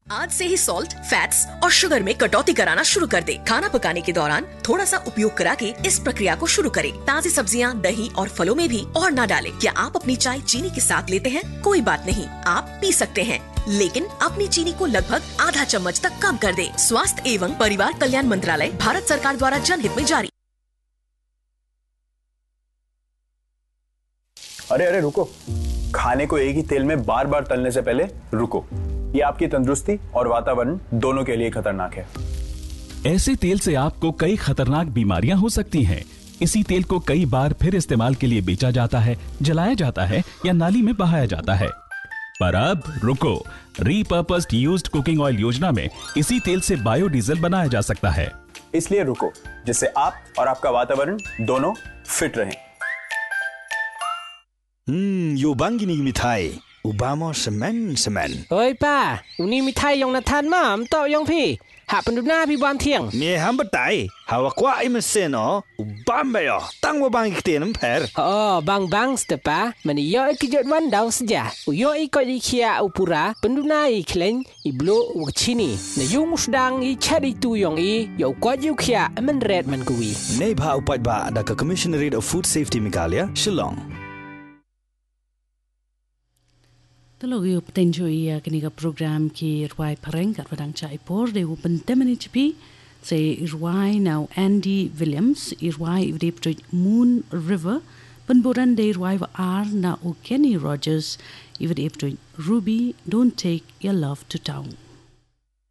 आज से ही salt, fats और शुगर में कटौती कराना शुरू कर दे। खाना पकाने के दौरान थोड़ा सा उपयोग करा के इस प्रक्रिया को शुरू करें। ताज़ी सब्जियां, दही और फलों में भी और ना डालें। क्या आप अपनी चाय चीनी के साथ लेते हैं? कोई बात नहीं, आप पी सकते हैं, लेकिन अपनी चीनी को लगभग आधा चम्मच तक कम कर दे। स्वास्थ्य एवं परिवार कल्याण मंत्रालय, भारत सरकार द्वारा जनहित में जारी। अरे रुको, खाने को एक ही तेल में बार बार तलने से पहले रुको। ये आपकी तंदुरुस्ती और वातावरण दोनों के लिए खतरनाक है। ऐसे तेल से आपको कई खतरनाक बीमारियां हो सकती हैं। इसी तेल को कई बार फिर इस्तेमाल के लिए बेचा जाता है, जलाया जाता है या नाली में बहाया जाता है। पर अब रुको, रीपर्पस्ड यूज्ड कुकिंग ऑयल योजना में इसी तेल से बायोडीजल बनाया जा सकता है। इसलिए रुको, जिससे आप और आपका वातावरण दोनों फिट रहें। Yo bang gini mitai, ubamo semen. Oi pa, uni mitai yang natan mam to yang pi. Hak penduduk pi bam tiang. Ni ham betai, hawa kwa imesen o, ubam bayo, tang wo bang ikte nam per. Oh, bang stepa, mani yo ikijot wan daw saja. Uyo ikot ikia upura, penduduk i kleng, i blo wakchini. Na yung sedang i cari tu yang i, yo kot yu kia men red man kui. Nei ba upat ba ada ke Commissionerate of Food Safety Mikalia, Shillong. Talogi upenjo ia kiniga program ki irwai pareng kat padang chai por de upen temani chipi se irwai now Andy Williams irwai ivde Moon River penburan de irwai ar na Kenny Rogers ivde Ruby, don't take your love to town.